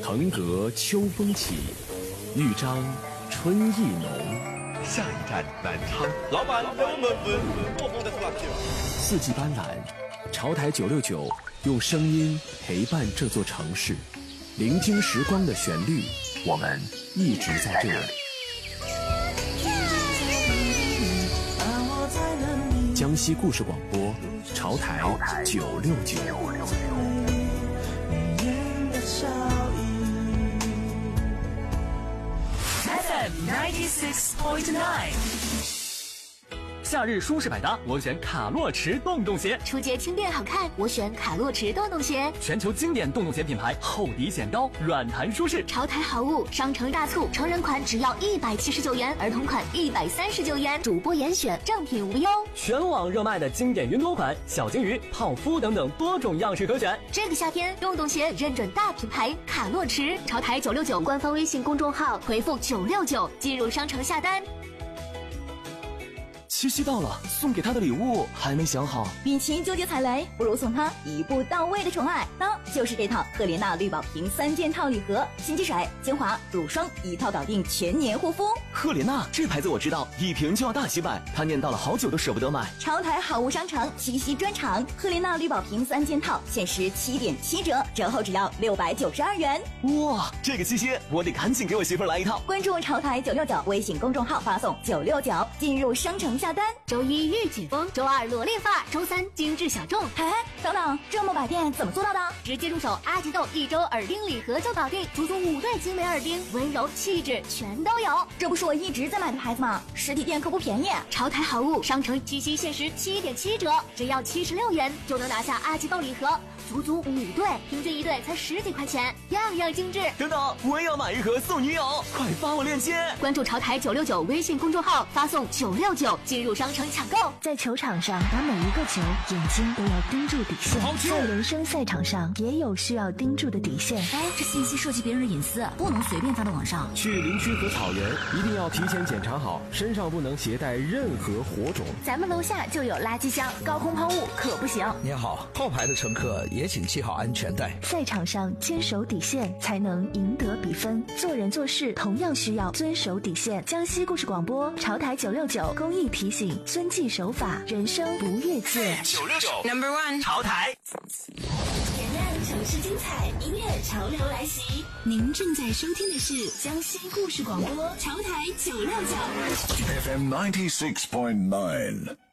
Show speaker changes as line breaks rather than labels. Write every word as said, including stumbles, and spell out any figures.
腾格秋风起，豫章春意浓。
下一站南昌。
老板，给我们分过风的是吧？
四季斑斓，潮台九六九用声音陪伴这座城市，聆听时光的旋律，我们一直在这里。江西故事广播，潮台九六九。
F M ninety-six point nine。夏日舒适百搭，我选卡洛驰洞洞鞋；
出街轻便好看，我选卡洛驰洞洞鞋。
全球经典洞洞鞋品牌，厚底显高，软弹舒适。
潮台好物，商城大促，成人款只要一百七十九元，儿童款一百三十九元，主播严选，正品无忧。
全网热卖的经典云朵款、小金鱼、泡芙等等多种样式可选。
这个夏天，洞洞鞋认准大品牌卡洛驰。潮台九六九官方微信公众号回复九六九进入商城下单。
七夕到了，送给他的礼物还没想好。
与其纠结踩雷，不如送他一步到位的宠爱，那就是这套赫莲娜绿宝瓶三件套礼盒，洗肌水、精华、乳霜一套搞定全年护肤。
赫莲娜这牌子我知道，一瓶就要大几百，他念叨了好久都舍不得买。
潮台好物商城七夕专场，赫莲娜绿宝瓶三件套限时七点七折，折后只要六百九十二元。
哇，这个七夕我得赶紧给我媳妇来一套。
关注潮台九六九微信公众号，发送九六九进入商城下单。
周一御姐风，周二萝莉发，周三精致小众。
哎，等等，这么百店怎么做到的？
直接入手阿吉豆一周耳钉礼盒就搞定，足足五对精美耳钉，温柔气质全都有。
这不是我一直在买的牌子吗？实体店可不便宜。
潮台好物商城七夕限时七点七折，只要七十六元就能拿下阿吉豆礼盒，足足五对，平均一对才十几块钱，样样精致。
等等，我也要买一盒送女友，快发我链接。
关注潮台九六九微信公众号，发送九六九进入商城抢购。
在球场上打每一个球，眼睛都要盯住底线。在人生赛场上也有需要盯住的底线。
哎，这信息涉及别人的隐私，不能随便发到网上。
去林区和草原一定要提前检查好，身上不能携带任何火种。
咱们楼下就有垃圾箱，高空抛物可不行。
您好，后排的乘客也请系好安全带。
赛场上坚守底线，才能赢得比分。做人做事同样需要遵守底线。江西故事广播，潮台九六九公益提醒：遵纪守法，人生不越界。
九六九
Number One 潮台。
点亮城市精彩，音乐潮流来袭。您正在收听的是江西故事广播，潮台九六九
F M ninety-six point nine。